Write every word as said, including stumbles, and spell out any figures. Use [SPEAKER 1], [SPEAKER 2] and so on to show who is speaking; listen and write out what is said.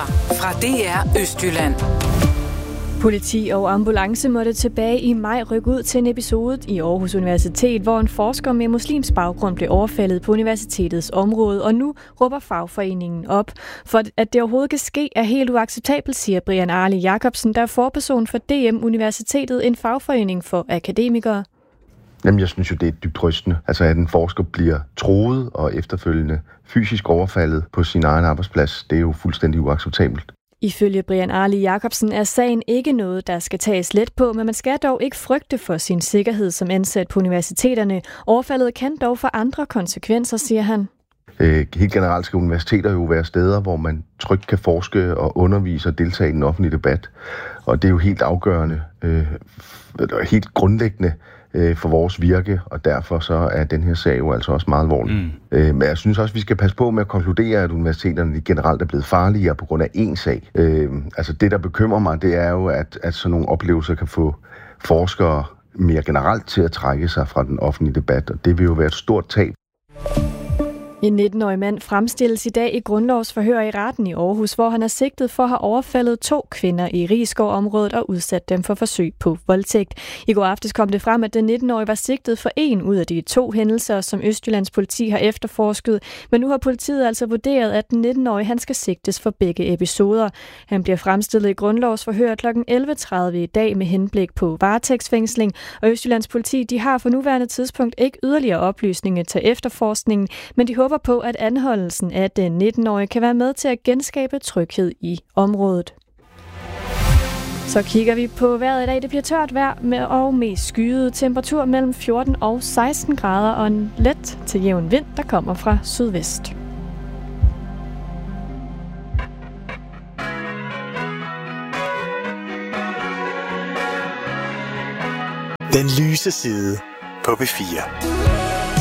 [SPEAKER 1] Nyheder fra D R Østjylland.
[SPEAKER 2] Politi og ambulance måtte tilbage i maj rykke ud til en episode i Aarhus Universitet, hvor en forsker med muslims baggrund blev overfaldet på universitetets område, og nu råber fagforeningen op. For at det overhovedet kan ske, er helt uacceptabelt, siger Brian Arli Jacobsen, der er forperson for D M Universitetet, en fagforening for akademikere.
[SPEAKER 3] Jamen, jeg synes jo, det er dybt rystende. Altså, at en forsker bliver truet og efterfølgende fysisk overfaldet på sin egen arbejdsplads, det er jo fuldstændig uacceptabelt.
[SPEAKER 2] Ifølge Brian Arli Jacobsen er sagen ikke noget, der skal tages let på, men man skal dog ikke frygte for sin sikkerhed som ansat på universiteterne. Overfaldet kan dog få andre konsekvenser, siger han.
[SPEAKER 3] Øh, helt generelt skal universiteter jo være steder, hvor man trygt kan forske og undervise og deltage i den offentlige debat. Og det er jo helt afgørende, øh, helt grundlæggende øh, for vores virke, og derfor så er den her sag jo altså også meget alvorlig. Mm. Øh, men jeg synes også, vi skal passe på med at konkludere, at universiteterne generelt er blevet farligere på grund af én sag. Øh, altså det, der bekymrer mig, det er jo, at, at sådan nogle oplevelser kan få forskere mere generelt til at trække sig fra den offentlige debat, og det vil jo være et stort tab.
[SPEAKER 2] En nitten-årig mand fremstilles i dag i grundlovsforhør i retten i Aarhus, hvor han er sigtet for at have overfaldet to kvinder i Risskov-området og udsat dem for forsøg på voldtægt. I går aftes kom det frem, at den nitten-årige var sigtet for en ud af de to hændelser, som Østjyllands politi har efterforsket. Men nu har politiet altså vurderet, at den nitten-årige han skal sigtes for begge episoder. Han bliver fremstillet i grundlovsforhør kl. elleve tredive i dag med henblik på varetægtsfængsling, og Østjyllands politi de har for nuværende tidspunkt ikke yderligere oplysninger til efterforskningen, men de håber på, at anholdelsen af den nitten-årige kan være med til at genskabe tryghed i området. Så kigger vi på vejret i dag. Det bliver tørt vejr med og mest skyet. Temperatur mellem fjorten og seksten grader og en let til jævn vind, der kommer fra sydvest.
[SPEAKER 4] Den lyse side på B fire.